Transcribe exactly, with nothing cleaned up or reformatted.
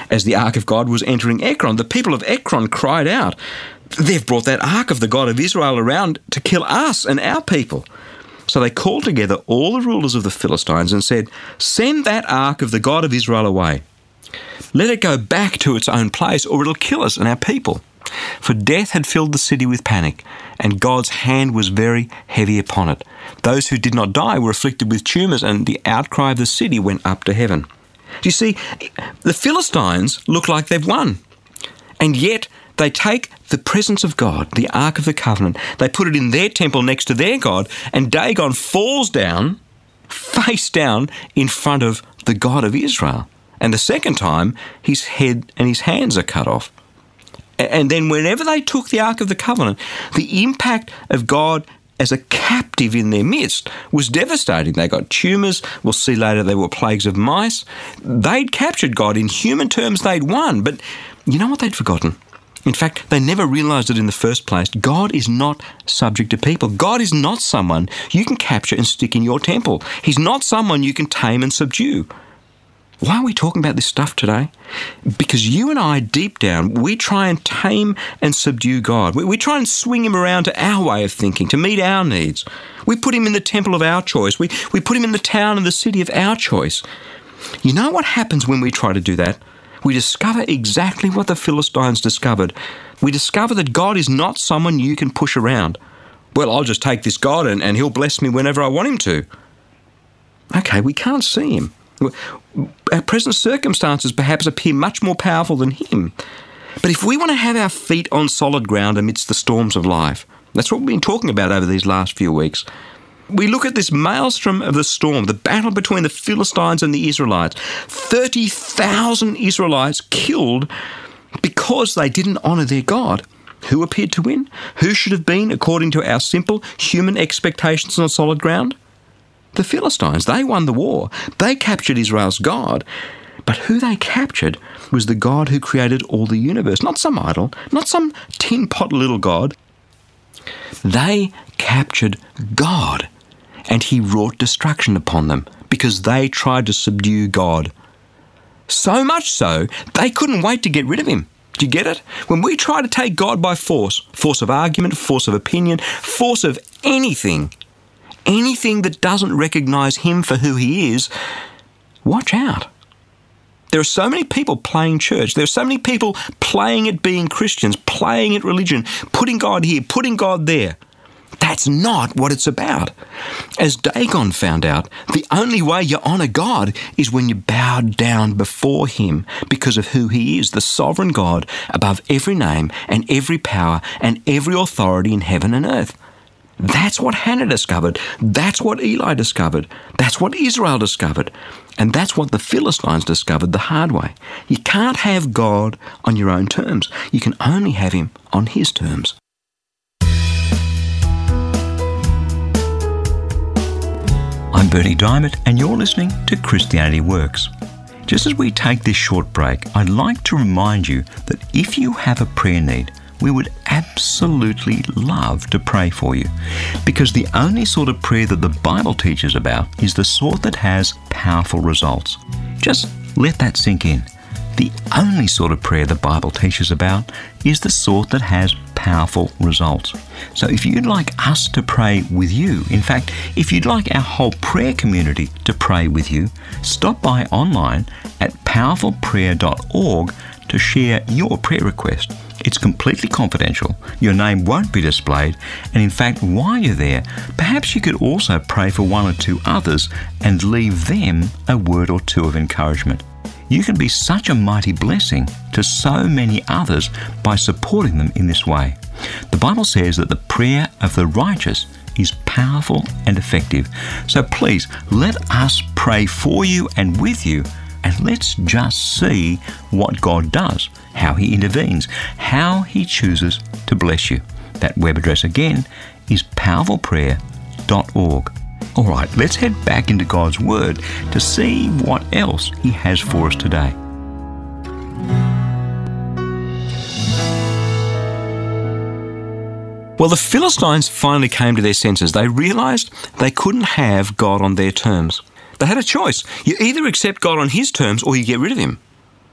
as the ark of God was entering Ekron. The people of Ekron cried out, "They've brought that ark of the God of Israel around to kill us and our people." So they called together all the rulers of the Philistines and said, "Send that ark of the God of Israel away. Let it go back to its own place, or it'll kill us and our people." For death had filled the city with panic, and God's hand was very heavy upon it. Those who did not die were afflicted with tumours, and the outcry of the city went up to heaven. Do you see, the Philistines look like they've won, and yet they take the presence of God, the Ark of the Covenant, they put it in their temple next to their God, and Dagon falls down, face down, in front of the God of Israel. And the second time, his head and his hands are cut off. And then whenever they took the Ark of the Covenant, the impact of God as a captive in their midst was devastating. They got tumours. We'll see later there were plagues of mice. They'd captured God. In human terms, they'd won. But you know what they'd forgotten? In fact, they never realised it in the first place. God is not subject to people. God is not someone you can capture and stick in your temple. He's not someone you can tame and subdue. Why are we talking about this stuff today? Because you and I, deep down, we try and tame and subdue God. We, we try and swing him around to our way of thinking, to meet our needs. We put him in the temple of our choice. We, we put him in the town and the city of our choice. You know what happens when we try to do that? We discover exactly what the Philistines discovered. We discover that God is not someone you can push around. Well, I'll just take this God and, and he'll bless me whenever I want him to. Okay, we can't see him. Our present circumstances perhaps appear much more powerful than him. But if we want to have our feet on solid ground amidst the storms of life, that's what we've been talking about over these last few weeks. We look at this maelstrom of the storm, the battle between the Philistines and the Israelites. thirty thousand Israelites killed because they didn't honour their God. Who appeared to win? Who should have been, according to our simple human expectations, on solid ground? The Philistines. They won the war. They captured Israel's God. But who they captured was the God who created all the universe, not some idol, not some tin pot little God. They captured God, and he wrought destruction upon them because they tried to subdue God. So much so, they couldn't wait to get rid of him. Do you get it? When we try to take God by force, force of argument, force of opinion, force of anything, anything that doesn't recognise him for who he is, watch out. There are so many people playing church. There are so many people playing at being Christians, playing at religion, putting God here, putting God there. That's not what it's about. As Dagon found out, the only way you honour God is when you bow down before him because of who he is, the sovereign God above every name and every power and every authority in heaven and earth. That's what Hannah discovered. That's what Eli discovered. That's what Israel discovered. And that's what the Philistines discovered the hard way. You can't have God on your own terms. You can only have him on his terms. I'm Bernie Diamond, and you're listening to Christianity Works. Just as we take this short break, I'd like to remind you that if you have a prayer need, we would absolutely love to pray for you, because the only sort of prayer that the Bible teaches about is the sort that has powerful results. Just let that sink in. The only sort of prayer the Bible teaches about is the sort that has powerful results. So if you'd like us to pray with you, in fact, if you'd like our whole prayer community to pray with you, stop by online at powerful prayer dot org to share your prayer request. It's completely confidential. Your name won't be displayed. And in fact, while you're there, perhaps you could also pray for one or two others and leave them a word or two of encouragement. You can be such a mighty blessing to so many others by supporting them in this way. The Bible says that the prayer of the righteous is powerful and effective. So please, let us pray for you and with you, and let's just see what God does, how he intervenes, how he chooses to bless you. That web address again is powerful prayer dot org. All right, let's head back into God's Word to see what else he has for us today. Well, the Philistines finally came to their senses. They realised they couldn't have God on their terms. They had a choice. You either accept God on his terms or you get rid of him.